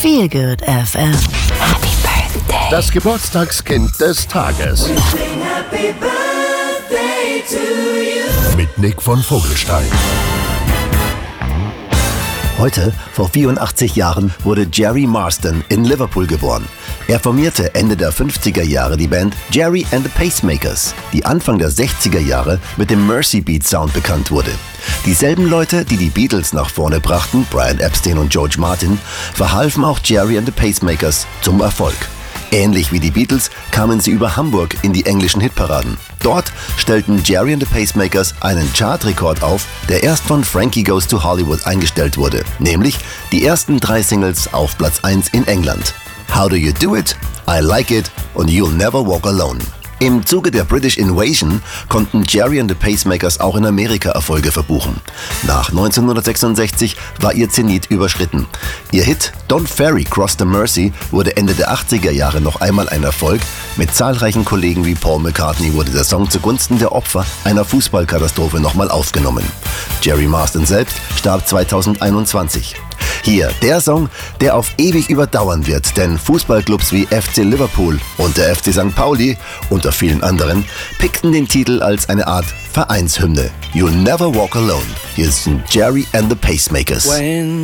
Feel Good FM. Happy Birthday. Das Geburtstagskind des Tages. Happy birthday to you. Mit Nick von Vogelstein. Heute, vor 84 Jahren, wurde Gerry Marsden in Liverpool geboren. Er formierte Ende der 50er Jahre die Band Gerry and the Pacemakers, die Anfang der 60er Jahre mit dem Mersey Beat Sound bekannt wurde. Dieselben Leute, die die Beatles nach vorne brachten, Brian Epstein und George Martin, verhalfen auch Gerry and the Pacemakers zum Erfolg. Ähnlich wie die Beatles kamen sie über Hamburg in die englischen Hitparaden. Dort stellten Gerry and the Pacemakers einen Chartrekord auf, der erst von Frankie Goes to Hollywood eingestellt wurde, nämlich die ersten 3 Singles auf Platz 1 in England. How Do You Do It, I Like It und You'll Never Walk Alone. Im Zuge der British Invasion konnten Gerry and the Pacemakers auch in Amerika Erfolge verbuchen. Nach 1966 war ihr Zenit überschritten. Ihr Hit Don't Ferry Cross the Mersey wurde Ende der 80er Jahre noch einmal ein Erfolg. Mit zahlreichen Kollegen wie Paul McCartney wurde der Song zugunsten der Opfer einer Fußballkatastrophe nochmal aufgenommen. Gerry Marsden selbst starb 2021. Hier der Song, der auf ewig überdauern wird, denn Fußballclubs wie FC Liverpool und der FC St. Pauli unter vielen anderen pickten den Titel als eine Art Vereinshymne. You'll Never Walk Alone. Hier sind Gerry and the Pacemakers.